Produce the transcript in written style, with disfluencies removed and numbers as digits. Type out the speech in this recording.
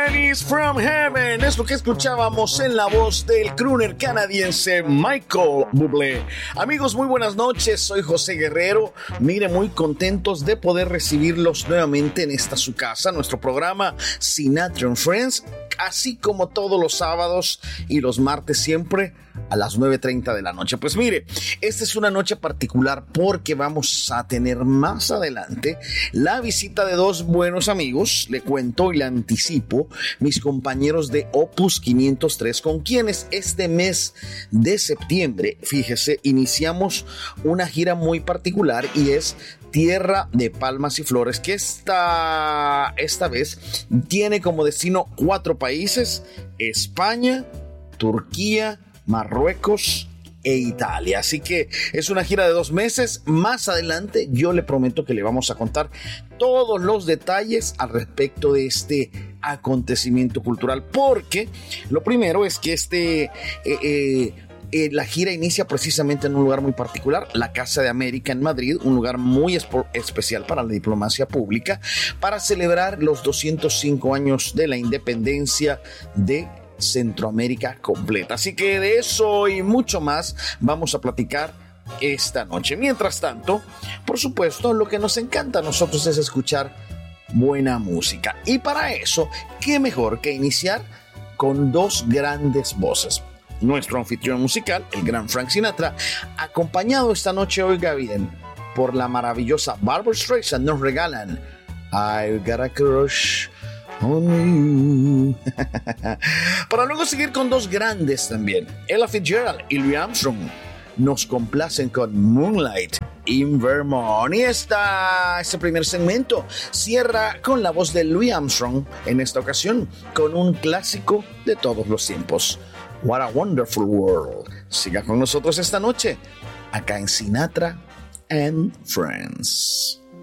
Ladies from Heaven es lo que escuchábamos en la voz del crooner canadiense Michael Bublé. Amigos, muy buenas noches, soy José Guerrero. Mire, muy contentos de poder recibirlos nuevamente en esta su casa, nuestro programa Sinatra and Friends, así como todos los sábados y los martes siempre a las 9:30 de la noche. Pues mire, esta es una noche particular porque vamos a tener más adelante la visita de dos buenos amigos, le cuento y le anticipo, mis compañeros de Opus 503, con quienes este mes de septiembre, fíjese, iniciamos una gira muy particular y es Tierra de Palmas y Flores, que esta vez tiene como destino 4 países: España, Turquía, Marruecos e Italia. Así que es una gira de 2 meses. Más adelante yo le prometo que le vamos a contar todos los detalles al respecto de este acontecimiento cultural, porque lo primero es que la gira inicia precisamente en un lugar muy particular, la Casa de América en Madrid, un lugar muy especial para la diplomacia pública, para celebrar los 205 años de la independencia de Centroamérica completa. Así que de eso y mucho más vamos a platicar esta noche. Mientras tanto, por supuesto, lo que nos encanta a nosotros es escuchar buena música. Y para eso, qué mejor que iniciar con 2 grandes voces. Nuestro anfitrión musical, el gran Frank Sinatra, acompañado esta noche, oiga bien, por la maravillosa Barbra Streisand, nos regalan I've Got a Crush on You. Para luego seguir con 2 grandes también, Ella Fitzgerald y Louis Armstrong, nos complacen con Moonlight in Vermont. Y este primer segmento cierra con la voz de Louis Armstrong, en esta ocasión con un clásico de todos los tiempos, What a Wonderful World. Siga con nosotros esta noche, acá en Sinatra and Friends.